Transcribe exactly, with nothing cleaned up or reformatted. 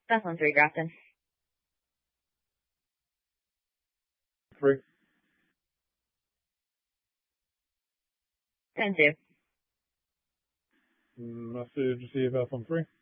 That's on three, Grafton. Three. Ten two. Message received, that's on three.